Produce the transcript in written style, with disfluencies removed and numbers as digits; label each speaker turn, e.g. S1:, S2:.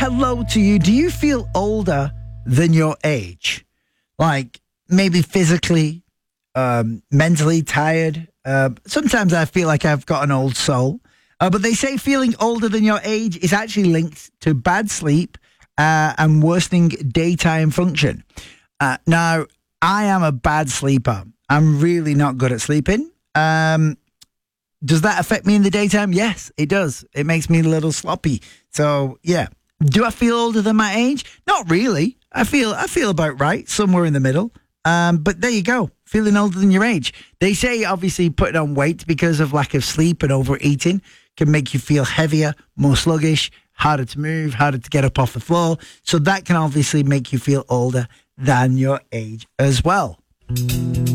S1: hello to you. Do you feel older than your age? Like maybe physically, mentally tired? Sometimes I feel like I've got an old soul. But they say feeling older than your age is actually linked to bad sleep and worsening daytime function. Now, I am a bad sleeper. I'm really not good at sleeping. Does that affect me in the daytime? Yes, it does. It makes me a little sloppy. So, yeah. Do I feel older than my age? Not really. I feel about right, somewhere in the middle. But there you go, feeling older than your age. They say, obviously, putting on weight because of lack of sleep and overeating can make you feel heavier, more sluggish, harder to move, harder to get up off the floor. So that can obviously make you feel older than your age as well.